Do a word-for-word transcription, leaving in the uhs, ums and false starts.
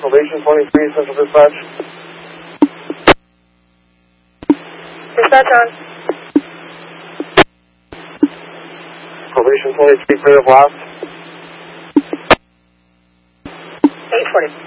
Probation twenty-three, Central Dispatch. Dispatch on. Probation twenty-three, clear of blast. eight forty.